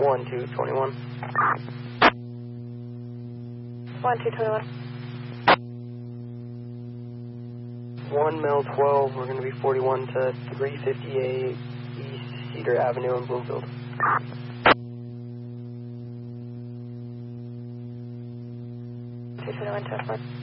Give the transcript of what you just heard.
1221. 1221. 1 Mil 12, we're going to be 41 to 358 East Cedar Avenue in Bloomfield. Two 21 to 4.